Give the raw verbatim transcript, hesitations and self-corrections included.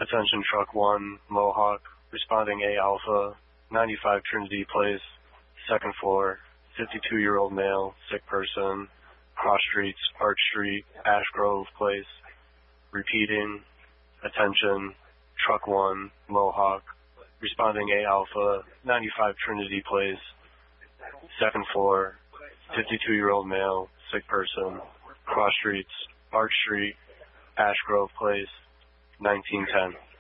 Attention Truck one, Mohawk, responding A Alpha, ninety-five Trinity Place, second floor, fifty-two-year-old male, sick person, cross streets, Arch Street, Ash Grove Place. Repeating, attention, Truck one, Mohawk, responding A Alpha, ninety-five Trinity Place, second floor, fifty-two-year-old male, sick person, cross streets, Arch Street, Ash Grove Place, nineteen ten.